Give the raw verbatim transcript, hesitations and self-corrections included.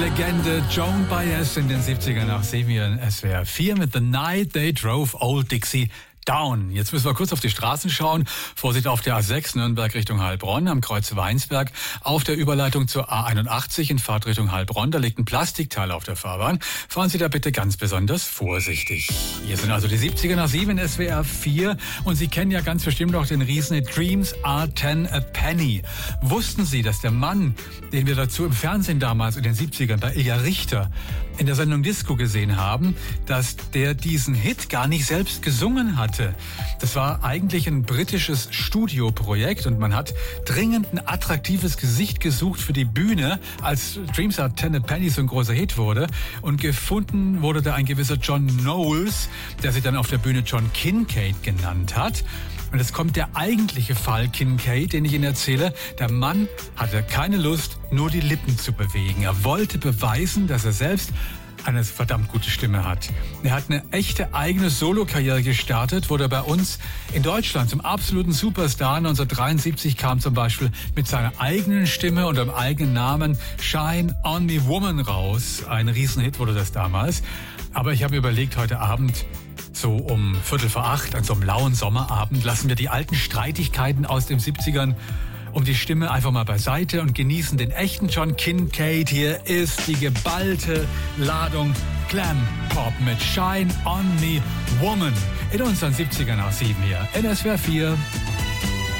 Legende Joan Baez in den siebzigern nach sieben Jahren S W R vier mit The Night They Drove Old Dixie Down. Jetzt müssen wir kurz auf die Straßen schauen. Vorsicht auf der A sechs Nürnberg Richtung Heilbronn, am Kreuz Weinsberg. Auf der Überleitung zur A einundachtzig in Fahrtrichtung Heilbronn, da liegt ein Plastikteil auf der Fahrbahn. Fahren Sie da bitte ganz besonders vorsichtig. Hier sind also die siebziger nach sieben in S W R vier. Und Sie kennen ja ganz bestimmt auch den Riesen Dreams Are Ten a Penny. Wussten Sie, dass der Mann, den wir dazu im Fernsehen damals in den siebzigern bei Ilja Richter in der Sendung Disco gesehen haben, dass der diesen Hit gar nicht selbst gesungen hatte? Das war eigentlich ein britisches Studioprojekt und man hat dringend ein attraktives Gesicht gesucht für die Bühne, als Dreams Are Ten a Penny so ein großer Hit wurde. Und gefunden wurde da ein gewisser John Knowles, der sich dann auf der Bühne John Kincaid genannt hat. Und jetzt kommt der eigentliche Fall Kincaid, den ich Ihnen erzähle. Der Mann hatte keine Lust, nur die Lippen zu bewegen. Er wollte beweisen, dass er selbst eine verdammt gute Stimme hat. Er hat eine echte eigene Solokarriere gestartet, wurde bei uns in Deutschland zum absoluten Superstar. neunzehnhundertdreiundsiebzig kam zum Beispiel mit seiner eigenen Stimme und einem eigenen Namen Shine on Me Woman raus. Ein Riesenhit wurde das damals. Aber ich habe mir überlegt, heute Abend so um Viertel vor acht, an so einem lauen Sommerabend, lassen wir die alten Streitigkeiten aus den siebzigern um die Stimme einfach mal beiseite und genießen den echten John Kincaid. Hier ist die geballte Ladung Glam Pop mit Shine on Me Woman in unseren siebzigern nach sieben hier in S W R vier.